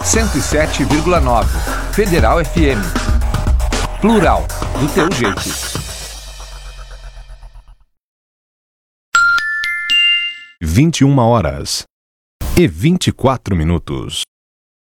107,9. Federal FM. Plural, do teu jeito. 21h e 24 minutos.